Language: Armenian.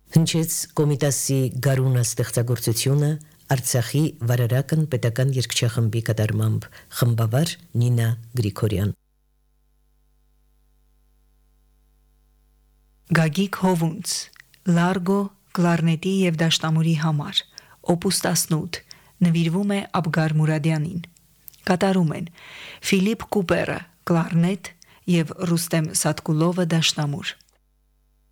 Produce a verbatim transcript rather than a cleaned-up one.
Հնչեց Կոմիտասի Գարունա ստեղծագործությունը Արցախի վարարական պետական երգչախմբի կատարմամբ, խմբավար Նինա Գրիգորյան։ Գագիկ Հովունց, Լարգո կլարնետի և դաշտամուրի համար, օպուս տասնութ, նվիրվում է Աբգար Մուրադյանին։ Կատարում են Ֆիլիպ Կուպերը, կլարնետ և Ռուստեմ Սատկուլովը դաշտամուր։